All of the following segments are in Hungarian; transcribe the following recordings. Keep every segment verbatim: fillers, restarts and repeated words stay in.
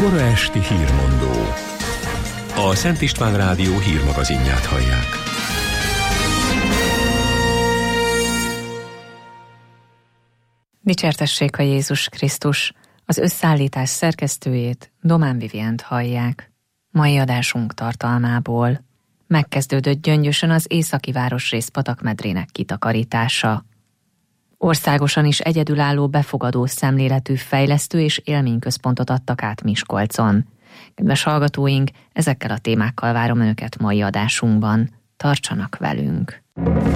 Kora esti hírmondó. A Szent István Rádió hírmagazinját hallják. Dicsértessék a Jézus Krisztus! Az összeállítás szerkesztőjét, Domán Vivient hallják. Mai adásunk tartalmából: megkezdődött Gyöngyösön az északi városrész patakmedrének kitakarítása. Országosan is egyedülálló befogadó szemléletű fejlesztő és élményközpontot adtak át Miskolcon. Kedves hallgatóink, ezekkel a témákkal várom Önöket mai adásunkban. Tartsanak velünk!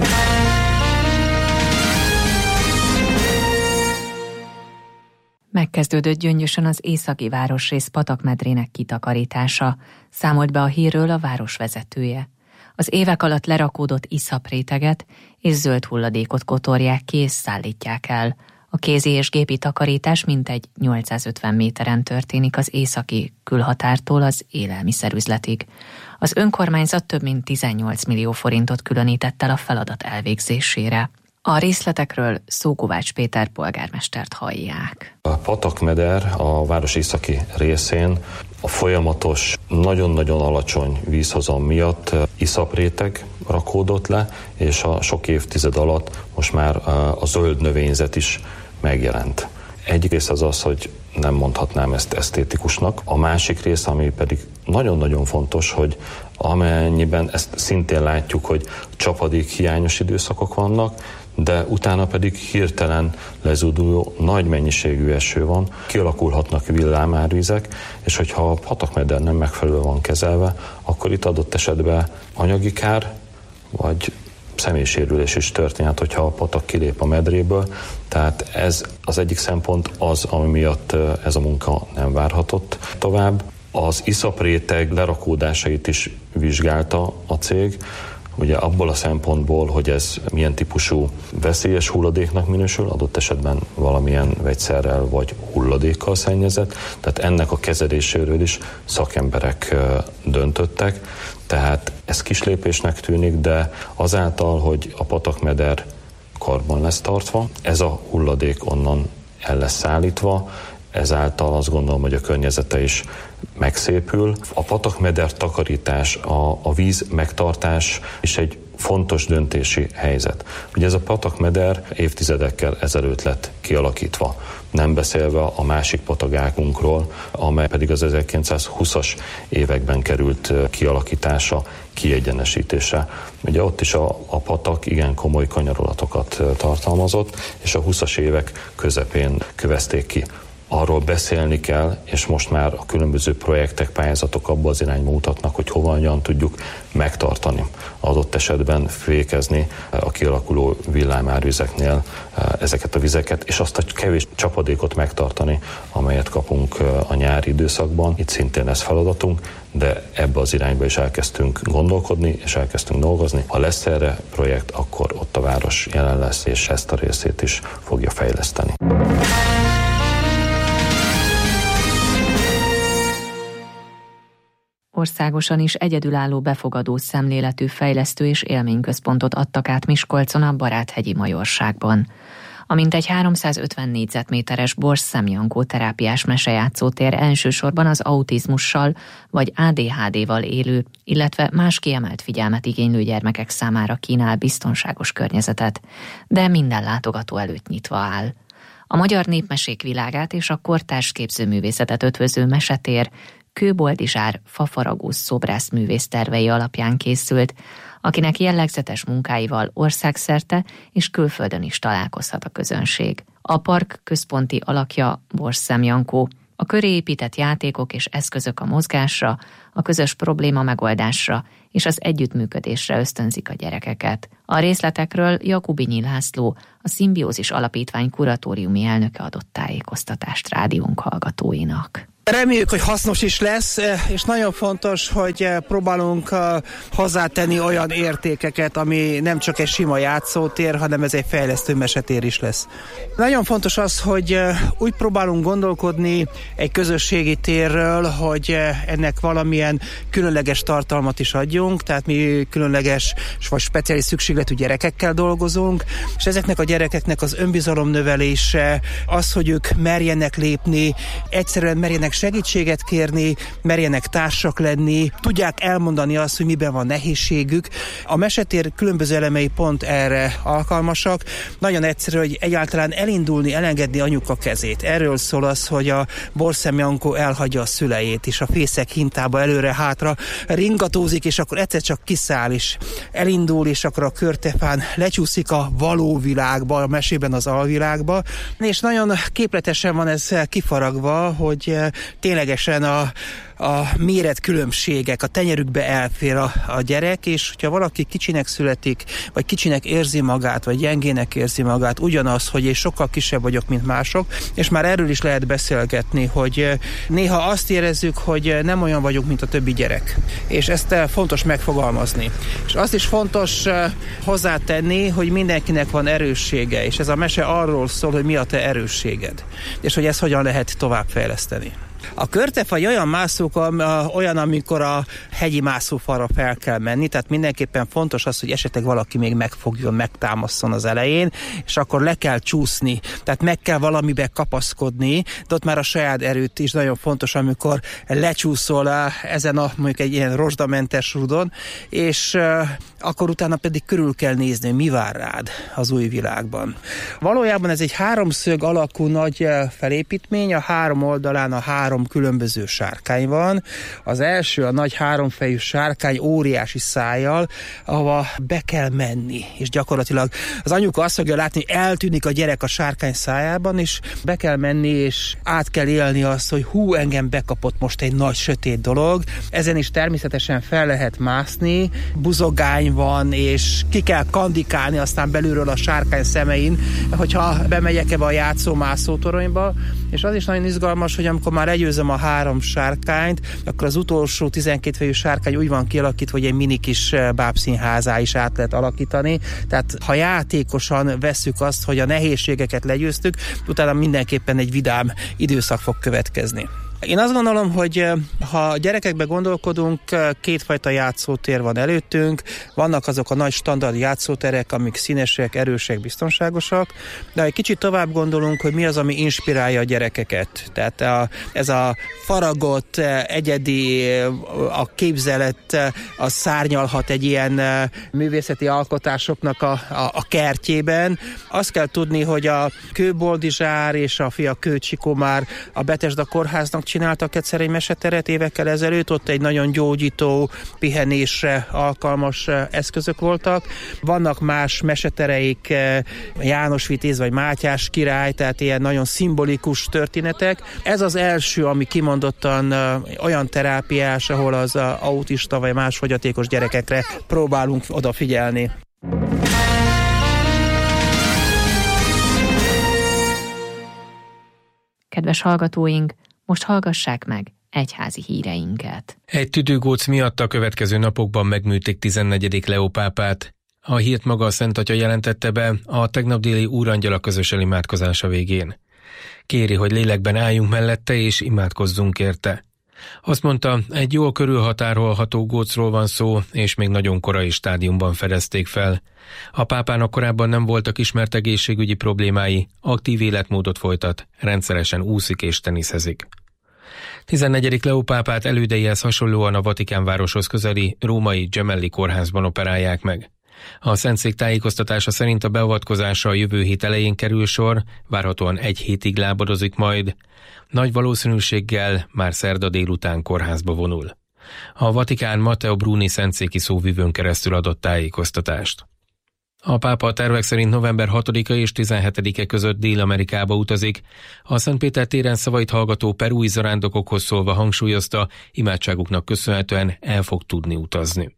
Megkezdődött Gyöngyösön az északi városrész patakmedrének kitakarítása, számolt be a hírről a város vezetője. Az évek alatt lerakódott iszapréteget és zöld hulladékot kotorják ki és szállítják el. A kézi és gépi takarítás mintegy nyolcszázötven méteren történik az északi külhatártól az élelmiszerüzletig. Az önkormányzat több mint tizennyolc millió forintot különített el a feladat elvégzésére. A részletekről Szókovács Péter polgármestert hallják. A patakmeder a város északi részén a folyamatos, nagyon-nagyon alacsony vízhozam miatt iszapréteg rakódott le, és a sok évtized alatt most már a zöld növényzet is megjelent. Egyik rész az az, hogy nem mondhatnám ezt esztétikusnak. A másik rész, ami pedig nagyon-nagyon fontos, hogy amennyiben ezt szintén látjuk, hogy csapadék hiányos időszakok vannak, de utána pedig hirtelen lezúduló nagy mennyiségű eső van, kialakulhatnak villámárvizek, és hogyha a patakmeder nem megfelelően van kezelve, akkor itt adott esetben anyagi kár, vagy személysérülés is történhet, hogyha a patak kilép a medréből. Tehát ez az egyik szempont az, ami miatt ez a munka nem várhatott tovább. Az iszapréteg lerakódásait is vizsgálta a cég, ugye abból a szempontból, hogy ez milyen típusú veszélyes hulladéknak minősül, adott esetben valamilyen vegyszerrel vagy hulladékkal szennyezett, tehát ennek a kezeléséről is szakemberek döntöttek, tehát ez kis lépésnek tűnik, de azáltal, hogy a patakmeder karban lesz tartva, ez a hulladék onnan el lesz szállítva, ezáltal azt gondolom, hogy a környezete is megszépül. A patakmeder takarítás, a, a víz megtartás is egy fontos döntési helyzet. Ugye ez a patakmeder évtizedekkel ezelőtt lett kialakítva, nem beszélve a másik patagákunkról, amely pedig az ezerkilencszázhúszas években került kialakítása, kiegyenesítése. Ugye ott is a, a patak igen komoly kanyarolatokat tartalmazott, és a húszas évek közepén kövezték ki. Arról beszélni kell, és most már a különböző projektek, pályázatok abban az irányba mutatnak, hogy hova hogyan tudjuk megtartani, adott esetben fékezni a kialakuló villámárvizeknél ezeket a vizeket, és azt a kevés csapadékot megtartani, amelyet kapunk a nyári időszakban. Itt szintén ez feladatunk, de ebbe az irányba is elkezdtünk gondolkodni, és elkezdtünk dolgozni. Ha lesz erre projekt, akkor ott a város jelen lesz, és ezt a részét is fogja fejleszteni. Országosan is egyedülálló befogadó szemléletű fejlesztő és élményközpontot adtak át Miskolcon a Baráthegyi Majorságban. A mintegy háromszázötven négyzetméteres Borsz-Szemjankó terápiás mesejátszótér elsősorban az autizmussal vagy á dé há dé-val élő, illetve más kiemelt figyelmet igénylő gyermekek számára kínál biztonságos környezetet, de minden látogató előtt nyitva áll. A magyar népmesék világát és a kortárs képzőművészetet ötvöző mesetér Kőboldizsár fafaragó szobrászművész tervei alapján készült, akinek jellegzetes munkáival országszerte és külföldön is találkozhat a közönség. A park központi alakja Borsz-Szemjankó. A köré épített játékok és eszközök a mozgásra, a közös probléma megoldásra és az együttműködésre ösztönzik a gyerekeket. A részletekről Jakubinyi László, a Szimbiózis Alapítvány kuratóriumi elnöke adott tájékoztatást rádiónk hallgatóinak. Reméljük, hogy hasznos is lesz, és nagyon fontos, hogy próbálunk hozzátenni olyan értékeket, ami nem csak egy sima játszótér, hanem ez egy fejlesztő mesetér is lesz. Nagyon fontos az, hogy úgy próbálunk gondolkodni egy közösségi térről, hogy ennek valamilyen különleges tartalmat is adjunk, tehát mi különleges vagy speciális szükségletű gyerekekkel dolgozunk, és ezeknek a gyerekeknek az önbizalom növelése, az, hogy ők merjenek lépni, egyszerűen merjenek segítséget kérni, merjenek társak lenni, tudják elmondani azt, hogy miben van nehézségük. A mesetér különböző elemei pont erre alkalmasak. Nagyon egyszerű, hogy egyáltalán elindulni, elengedni anyuka kezét. Erről szól az, hogy a Borszem Jankó elhagyja a szüleit, és a fészek hintába előre-hátra ringatózik, és akkor egyszer csak kiszáll, és elindul, és akkor a körtefán lecsúszik a való világba, a mesében az alvilágba, és nagyon képletesen van ez kifaragva, hogy ténylegesen a a méretkülönbségek, a tenyerükbe elfér a, a gyerek, és hogyha valaki kicsinek születik, vagy kicsinek érzi magát, vagy gyengének érzi magát, ugyanaz, hogy én sokkal kisebb vagyok, mint mások, és már erről is lehet beszélgetni, hogy néha azt érezzük, hogy nem olyan vagyunk, mint a többi gyerek. És ezt fontos megfogalmazni. És azt is fontos hozzátenni, hogy mindenkinek van erőssége, és ez a mese arról szól, hogy mi a te erősséged, és hogy ezt hogyan lehet továbbfejleszteni. A körtef egy olyan mászók, olyan, amikor a hegyi mászófalra fel kell menni, tehát mindenképpen fontos az, hogy esetleg valaki még megfogjon, megtámasszon az elején, és akkor le kell csúszni, tehát meg kell valamibe kapaszkodni, de ott már a saját erőt is nagyon fontos, amikor lecsúszol ezen a mondjuk egy ilyen rozsdamentes rudon, és akkor utána pedig körül kell nézni, mi vár rád az új világban. Valójában ez egy háromszög alakú nagy felépítmény, a három oldalán a három különböző sárkány van. Az első, a nagy háromfejű sárkány óriási szájjal, ahova be kell menni, és gyakorlatilag az anyuka azt fogja látni, hogy eltűnik a gyerek a sárkány szájában, és be kell menni, és át kell élni azt, hogy hú, engem bekapott most egy nagy sötét dolog. Ezen is természetesen fel lehet mászni, buzogány van, és ki kell kandikálni aztán belülről a sárkány szemein, hogyha bemegyek ebbe a játszó-mászó toronyba, és az is nagyon izgalmas, hogy amikor már legyőzöm a három sárkányt, akkor az utolsó tizenkét fejű sárkány úgy van kialakítva, hogy egy mini kis bábszínházá is át lehet alakítani. Tehát ha játékosan vesszük azt, hogy a nehézségeket legyőztük, utána mindenképpen egy vidám időszak fog következni. Én azt gondolom, hogy ha a gyerekekbe gondolkodunk, kétfajta játszótér van előttünk, vannak azok a nagy standard játszóterek, amik színesek, erősek, biztonságosak, de egy kicsit tovább gondolunk, hogy mi az, ami inspirálja a gyerekeket. Tehát a, ez a faragott, egyedi, a képzelet, az szárnyalhat egy ilyen művészeti alkotásoknak a, a, a kertjében. Azt kell tudni, hogy a Kőboldizsár és a fia Kőcsikó már a Betesda kórháznak csináltak egyszer egy meseteret évekkel ezelőtt, ott egy nagyon gyógyító, pihenésre alkalmas eszközök voltak. Vannak más mesetereik, János Vitéz vagy Mátyás király, tehát ilyen nagyon szimbolikus történetek. Ez az első, ami kimondottan olyan terápiás, ahol az autista vagy más fogyatékos gyerekekre próbálunk odafigyelni. Kedves hallgatóink, most hallgassák meg egyházi híreinket. Egy tüdőgóc miatt a következő napokban megműtik tizennegyedik Leó pápát. A hírt maga a Szent Atya jelentette be a tegnap déli úrangyala közös imádkozása végén. Kéri, hogy lélekben álljunk mellette és imádkozzunk érte. Azt mondta, egy jól körülhatárolható gócról van szó, és még nagyon korai stádiumban fedezték fel. A pápának korábban nem voltak ismert egészségügyi problémái, aktív életmódot folytat, rendszeresen úszik és teniszezik. tizennegyedik Leó pápát elődeihez hasonlóan a Vatikán városhoz közeli római Gemelli kórházban operálják meg. A Szentszék tájékoztatása szerint a beavatkozásra a jövő hét elején kerül sor, várhatóan egy hétig lábadozik majd. Nagy valószínűséggel már szerda délután kórházba vonul. A Vatikán Matteo Bruni szentszéki szóvivőn keresztül adott tájékoztatást. A pápa a tervek szerint november hatodika és tizenhetedike között Dél-Amerikába utazik. A Szentpéter téren szavait hallgató perui zarándokokhoz szólva hangsúlyozta, imádságuknak köszönhetően el fog tudni utazni.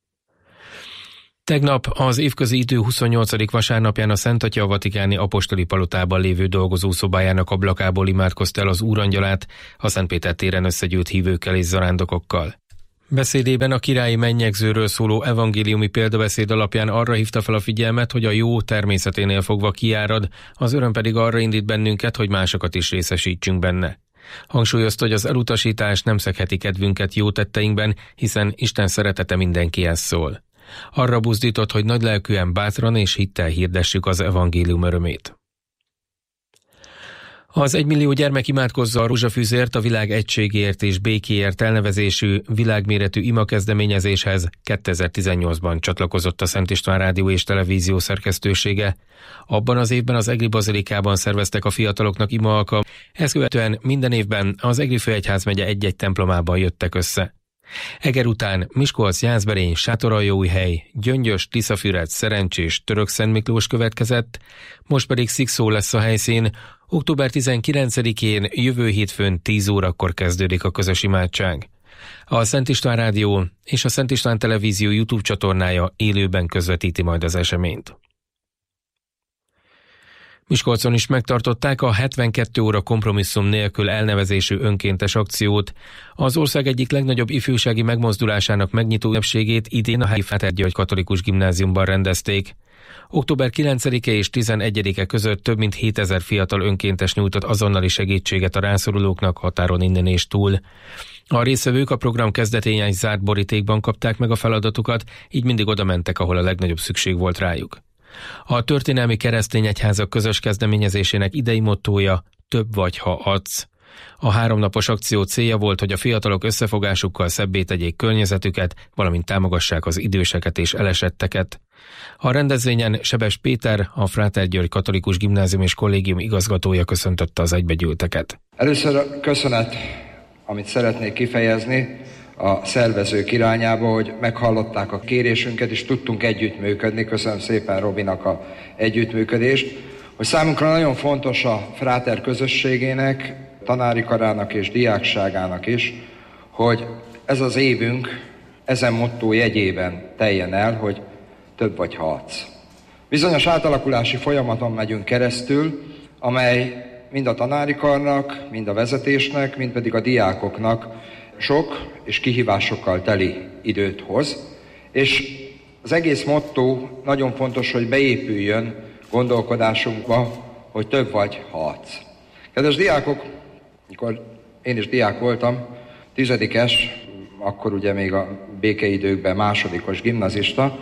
Tegnap az évközi idő huszonnyolcadik vasárnapján a Szent Atya a vatikáni apostoli palotában lévő dolgozószobájának ablakából imádkozta el az úrangyalát a Szentpéter téren összegyűlt hívőkkel és zarándokokkal. Beszédében a királyi mennyegzőről szóló evangéliumi példabeszéd alapján arra hívta fel a figyelmet, hogy a jó természeténél fogva kiárad, az öröm pedig arra indít bennünket, hogy másokat is részesítsünk benne. Hangsúlyozta, hogy az elutasítás nem szegheti kedvünket jó tetteinkben, hiszen Isten szeretete mindenkihez szól. Arra buzdított, hogy nagylelkűen, bátran és hittel hirdessük az evangélium örömét. Az egymillió gyermek imádkozza a rózsafűzért a világ egységért és békéért elnevezésű világméretű ima kezdeményezéshez kétezer-tizennyolcban csatlakozott a Szent István Rádió és Televízió szerkesztősége. Abban az évben az Egri Bazilikában szerveztek a fiataloknak ima alkalmat, ezt követően minden évben az Egri Főegyházmegye egy-egy templomában jöttek össze. Eger után Miskolc, Jászberény, Sátoraljóújhely, Gyöngyös, Tiszafüred, Szerencsés, Törökszentmiklós következett, most pedig Szikszó lesz a helyszín. október tizenkilencedikén jövő hétfőn tíz órakor kezdődik a közös imádság. A Szent István Rádió és a Szent István Televízió YouTube csatornája élőben közvetíti majd az eseményt. Miskolcon is megtartották a hetvenkét óra kompromisszum nélkül elnevezésű önkéntes akciót. Az ország egyik legnagyobb ifjúsági megmozdulásának megnyitó ünnepségét idén a helyi Fráter György Katolikus Gimnáziumban rendezték. október kilencedike és tizenegyedike között több mint hétezer fiatal önkéntes nyújtott azonnali segítséget a rászorulóknak határon innen és túl. A résztvevők a program kezdetén egy zárt borítékban kapták meg a feladatukat, így mindig oda mentek, ahol a legnagyobb szükség volt rájuk. A történelmi keresztény egyházak közös kezdeményezésének idei mottója több vagy, ha adsz. A háromnapos akció célja volt, hogy a fiatalok összefogásukkal szebbé tegyék környezetüket, valamint támogassák az időseket és elesetteket. A rendezvényen Sebes Péter, a Fráter György Katolikus Gimnázium és Kollégium igazgatója köszöntötte az egybegyűlteket. Először köszönet, amit szeretnék kifejezni a szervezők irányába, hogy meghallották a kérésünket, és tudtunk együttműködni. Köszönöm szépen Robinak a együttműködést, hogy számunkra nagyon fontos a Fráter közösségének, tanári karának és diákságának is, hogy ez az évünk ezen motto jegyében teljen el, hogy több vagy ha adsz. Bizonyos átalakulási folyamaton megyünk keresztül, amely mind a tanári karnak, mind a vezetésnek, mind pedig a diákoknak sok és kihívásokkal teli időt hoz, és az egész motto nagyon fontos, hogy beépüljön gondolkodásunkba, hogy több vagy, ha adsz. Kedves diákok, mikor én is diák voltam, tizedikes, akkor ugye még a békeidőkben másodikos gimnazista,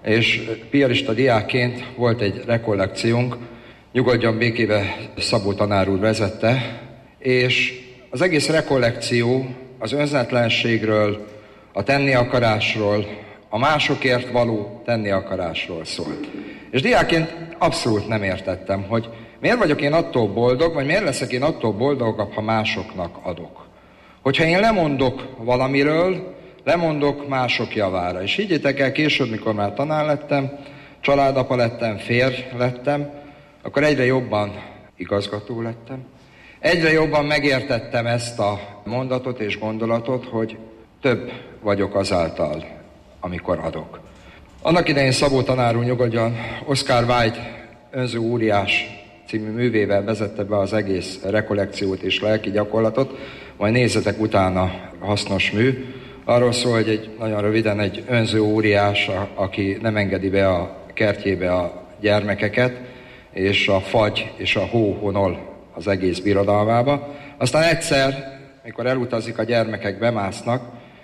és piarista diákként volt egy rekollekciónk, Nyugodjon békébe Szabó tanár úr vezette, és az egész rekollekció az önzetlenségről, a tenni akarásról, a másokért való tenni akarásról szólt. És diákként abszolút nem értettem, hogy miért vagyok én attól boldog, vagy miért leszek én attól boldogabb, ha másoknak adok. Hogyha én lemondok valamiről, lemondok mások javára. És higgyétek el, később, mikor már tanár lettem, családapa lettem, férj lettem, akkor egyre jobban igazgató lettem. Egyre jobban megértettem ezt a mondatot és gondolatot, hogy több vagyok azáltal, amikor adok. Annak idején Szabó tanár úr, nyugodjan, Oscar Wilde Önző óriás című művével vezette be az egész rekollekciót és lelki gyakorlatot, majd nézzetek utána, hasznos mű. Arról szól, hogy egy, nagyon röviden egy önző óriás, a, aki nem engedi be a kertjébe a gyermekeket, és a fagy és a hó honol az egész birodalmába. Aztán egyszer, mikor elutazik, a gyermekek bemásznak,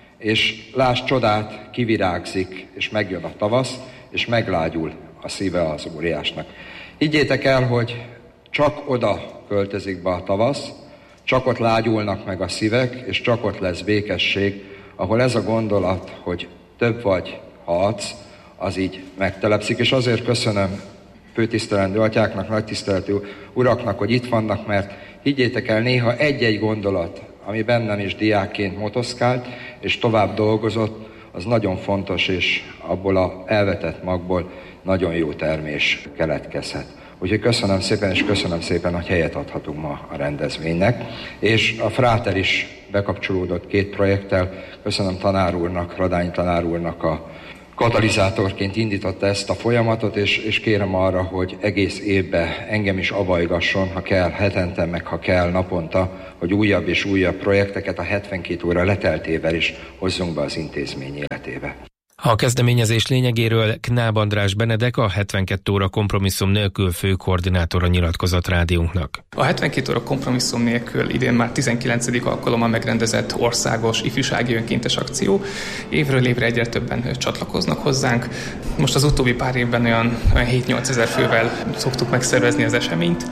és láss csodát, kivirágzik, és megjön a tavasz, és meglágyul a szíve az óriásnak. Higgyétek el, hogy csak oda költözik be a tavasz, csak ott lágyulnak meg a szívek, és csak ott lesz békesség, ahol ez a gondolat, hogy több vagy, ha adsz, az így megtelepszik. És azért köszönöm főtisztelendő atyáknak, nagy tiszteletű uraknak, hogy itt vannak, mert higgyétek el, néha egy-egy gondolat, ami bennem is diákként motoszkált, és tovább dolgozott, az nagyon fontos, és abból a elvetett magból nagyon jó termés keletkezhet. Úgyhogy köszönöm szépen, és köszönöm szépen, hogy helyet adhatunk ma a rendezvénynek. És a Fráter is bekapcsolódott két projekttel. Köszönöm tanár úrnak, Radányi tanár úrnak a katalizátorként indította ezt a folyamatot, és, és kérem arra, hogy egész évben engem is avajgasson, ha kell hetente, meg ha kell naponta, hogy újabb és újabb projekteket a hetvenkét óra leteltével is hozzunk be az intézmény életébe. A kezdeményezés lényegéről Knáb András Benedek, a hetvenkét óra kompromisszum nélkül főkoordinátora nyilatkozott rádiónknak. A hetvenkét óra kompromisszum nélkül idén már tizenkilencedik alkalommal megrendezett országos ifjúsági önkéntes akció. Évről évre egyre többen csatlakoznak hozzánk. Most az utóbbi pár évben olyan, olyan hét-nyolc ezer fővel szoktuk megszervezni az eseményt,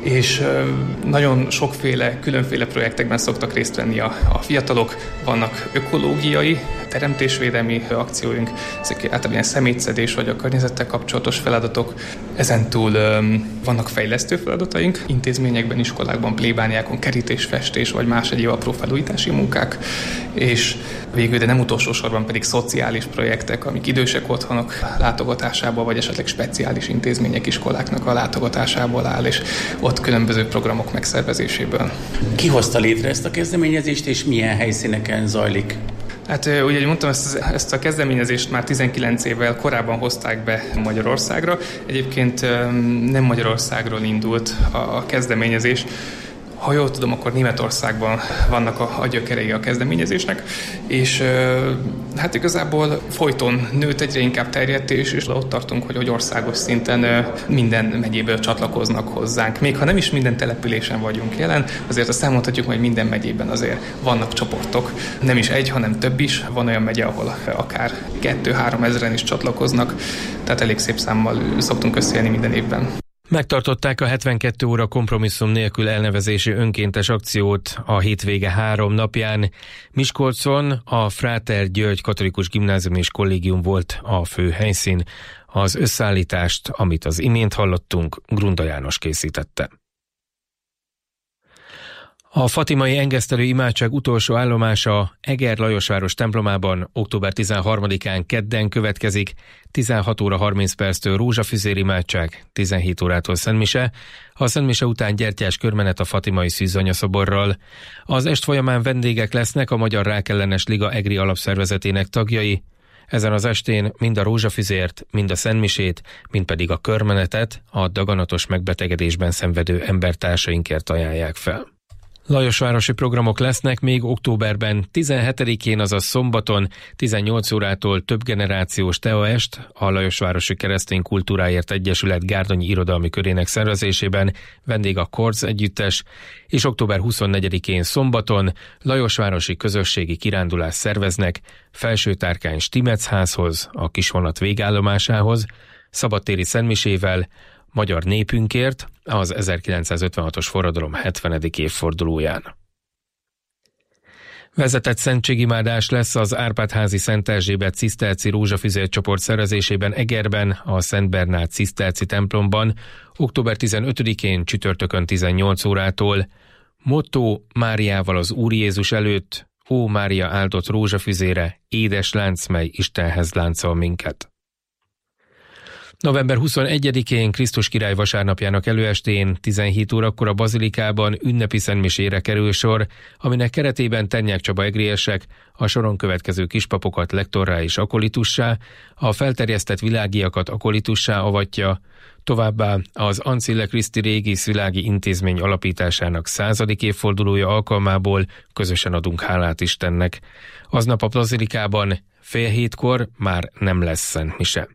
és nagyon sokféle, különféle projektekben szoktak részt venni a, a fiatalok. Vannak ökológiai, teremtésvédelmi akcióink, ezek általában ilyen szemétszedés vagy a környezettel kapcsolatos feladatok. Ezen túl vannak fejlesztő feladataink, intézményekben, iskolákban, plébániákon, kerítésfestés vagy más egyéb apró felújítási munkák, és végül, de nem utolsó sorban pedig szociális projektek, amik idősek otthonok látogatásából, vagy esetleg speciális intézmények, iskoláknak a látogatásából áll, és ott különböző programok megszervezéséből. Ki hozta létre ezt a kezdeményezést, és milyen helyszíneken zajlik? Hát ugye, ahogy mondtam, ezt, ezt a kezdeményezést már tizenkilenc évvel korábban hozták be Magyarországra. Egyébként nem Magyarországról indult a kezdeményezés. Ha jól tudom, akkor Németországban vannak a, a gyökerei a kezdeményezésnek, és hát igazából folyton nőtt, egyre inkább terjedt, és, és ott tartunk, hogy, hogy országos szinten minden megyéből csatlakoznak hozzánk. Még ha nem is minden településen vagyunk jelen, azért azt elmondhatjuk, hogy minden megyében azért vannak csoportok. Nem is egy, hanem több is. Van olyan megye, ahol akár kettő-három ezeren is csatlakoznak, tehát elég szép számmal szoktunk összejönni minden évben. Megtartották a hetvenkét óra kompromisszum nélkül elnevezési önkéntes akciót a hétvége három napján. Miskolcon a Fráter György Katolikus Gimnázium és Kollégium volt a fő helyszín. Az összeállítást, amit az imént hallottunk, Grunda János készítette. A fatimai engesztelő imádság utolsó állomása Eger Lajosváros templomában október tizenharmadikán kedden következik, tizenhat óra harminc perctől rózsafüzér imádság, tizenhét órától szentmise, a szentmise után gyertyás körmenet a fatimai szűzanyaszoborral. Az est folyamán vendégek lesznek a Magyar Rákellenes Liga egri alapszervezetének tagjai. Ezen az estén mind a rózsafüzért, mind a szentmisét, mind pedig a körmenetet a daganatos megbetegedésben szenvedő embertársainkért ajánlják fel. Lajosvárosi programok lesznek még októberben, tizenhetedikén, azaz szombaton, tizennyolc órától több generációs teaest a Lajosvárosi Keresztény Kultúráért Egyesület Gárdonyi Irodalmi Körének szervezésében, vendég a Korz együttes, és október huszonnegyedikén szombaton Lajosvárosi közösségi kirándulást szerveznek Felsőtárkány Stimec házhoz, a kisvonat végállomásához, szabadtéri szentmisével, Magyar népünkért az ezerkilencszázötvenhatos forradalom hetvenedik évfordulóján. Vezetett szentségimádás lesz az Árpád-házi Szent Erzsébet ciszterci rózsafüzér csoport szervezésében Egerben, a Szent Bernát ciszterci templomban, október tizenötödikén csütörtökön tizennyolc órától. Motto: Máriával az Úr Jézus előtt, ó Mária áldott rózsafüzére, édes lánc, mely Istenhez láncol minket. november huszonegyedikén Krisztus király vasárnapjának előestén tizenhét órakor a bazilikában ünnepi szentmisére kerül sor, aminek keretében Tennyák Csaba egriesek a soron következő kispapokat lektorrá és akolitussá, a felterjesztett világiakat akolitussá avatja, továbbá az Ancille Christi Regis világi intézmény alapításának századik évfordulója alkalmából közösen adunk hálát Istennek. Aznap a bazilikában fél hétkor már nem lesz szentmise.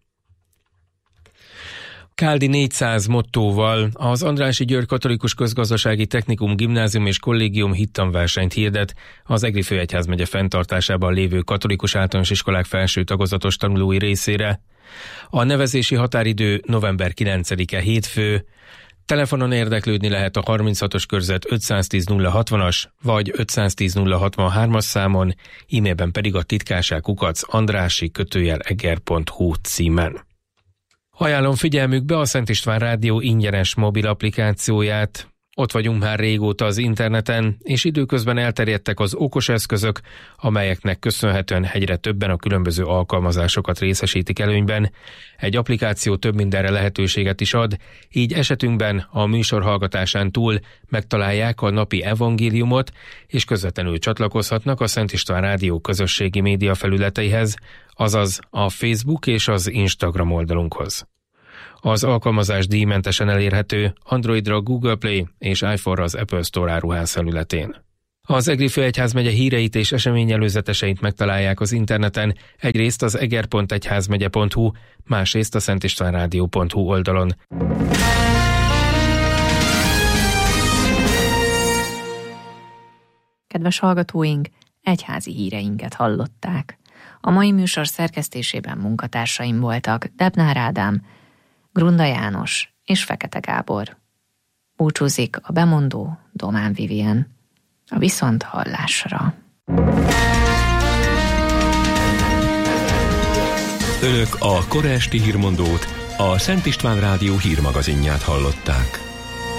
Káldi négyszáz mottóval az Andrássy György Katolikus Közgazdasági Technikum Gimnázium és Kollégium hittanversenyt hirdet az Egri főegyházmegye fenntartásában lévő katolikus általános iskolák felső tagozatos tanulói részére. A nevezési határidő november kilencedike hétfő. Telefonon érdeklődni lehet a harminchatos körzet ötszáztíz nulla hatvanas vagy ötszáztíz nulla hatvanhármas számon, e-mailben pedig a titkárság kukac andrássy kötőjel eger pont hu címen. Ajánlom figyelmükbe a Szent István Rádió ingyenes mobil applikációját. Ott vagyunk már régóta az interneten, és időközben elterjedtek az okos eszközök, amelyeknek köszönhetően egyre többen a különböző alkalmazásokat részesítik előnyben. Egy applikáció több mindenre lehetőséget is ad, így esetünkben a műsor hallgatásán túl megtalálják a napi evangéliumot, és közvetlenül csatlakozhatnak a Szent István Rádió közösségi média felületeihez, azaz a Facebook és az Instagram oldalunkhoz. Az alkalmazás díjmentesen elérhető Androidra a Google Play és iPhone-ra az Apple Store áruház felületén. Az Egri főegyházmegye híreit és eseményelőzeteseit megtalálják az interneten, egyrészt az eger pont egyházmegye pont hu, másrészt a szentistvánrádió pont hu oldalon. Kedves hallgatóink, egyházi híreinket hallották. A mai műsor szerkesztésében munkatársaim voltak Debnár Ádám, Grunda János és Fekete Gábor. Búcsúzik a bemondó Domán Vivien. A viszont hallásra. Önök a kora esti hírmondót, a Szent István Rádió hírmagazinját hallották.